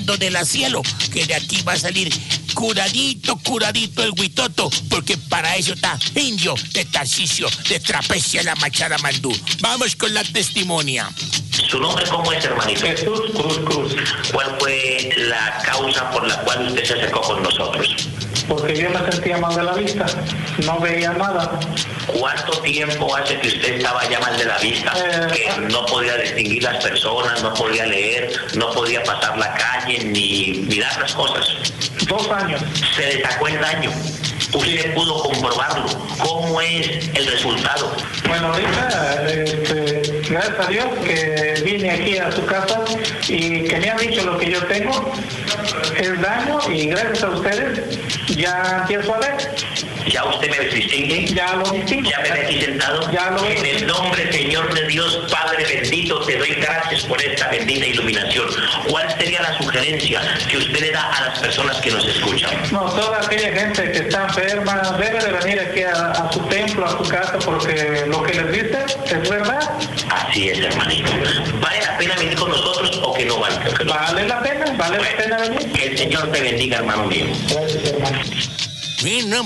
mando de la cielo, que de aquí va a salir curadito el Huitoto, porque para eso está Indio de Tarcisio, de Trapecia la Machada Mandú. Vamos con la testimonia. ¿Su nombre cómo es, hermanito? Jesús Cruz. ¿Cuál fue la causa por la cual usted se acercó con nosotros? Porque yo me sentía mal de la vista, no veía nada. ¿Cuánto tiempo hace que usted estaba ya mal de la vista? Que no podía distinguir las personas, no podía leer, no podía pasar la calle ni mirar las cosas. 2 años. Se le sacó el daño. Usted pudo comprobarlo. ¿Cómo es el resultado? Bueno, ahorita, gracias a Dios que vine aquí a su casa y que me han dicho lo que yo tengo, el daño, y gracias a ustedes ya empiezo a ver. ¿Ya usted me distingue? Ya lo distingo. ¿Ya me ve aquí sentado? Ya lo veo. En el nombre, Señor de Dios, Padre bendito, te doy gracias por esta bendita iluminación. ¿Cuál sería la sugerencia que usted le da a las personas que nos escuchan? No, toda aquella gente que está enferma debe de venir aquí a su templo, a su casa, porque lo que les dice es verdad. Así es, hermanito. ¿Vale la pena venir con nosotros o que no vale? Vale la pena venir. Que el Señor te bendiga, hermano mío. Gracias, hermano. Sí, no,